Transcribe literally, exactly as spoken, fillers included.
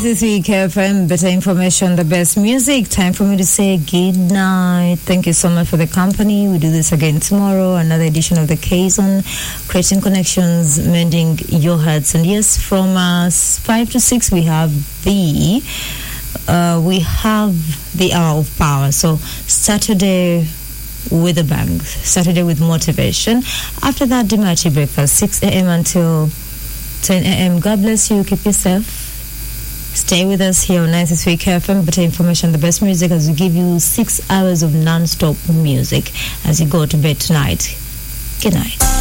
is Week F M, better information, the best music. Time for me to say good night. Thank you so much for the company. We do this again tomorrow. Another edition of the K-Zone, creating connections, mending your hearts. And yes, from uh, five to six, we have the uh, we have the Hour of Power. So Saturday with a bang, Saturday with motivation. After that, Dimachi breakfast, six a.m. until ten a.m. God bless you. Keep yourself. Stay with us here on ninety-three K F M. Better information, the best music, as we give you six hours of non-stop music as you go to bed tonight. Good night.